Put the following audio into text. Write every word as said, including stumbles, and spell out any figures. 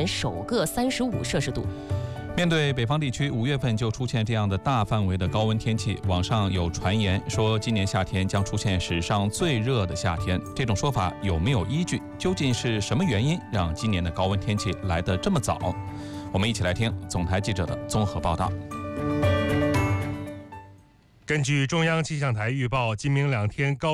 年首个三十五摄氏度。 面对北方地区五月份就出现这样的大范围的高温天气，网上有传言说今年夏天将出现史上最热的夏天，这种说法有没有依据？究竟是什么原因让今年的高温天气来得这么早？我们一起来听总台记者的综合报道。 根据中央气象台预报，今明两天高